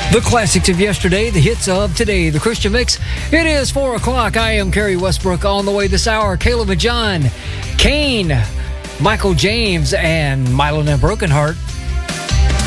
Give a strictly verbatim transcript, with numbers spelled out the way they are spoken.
The classics of yesterday, the hits of today, the Christian Mix. It is four o'clock. I am Kerry Westbrook. On the way this hour, Caleb and John, Kane, Michael James, and Mylon and Broken Heart.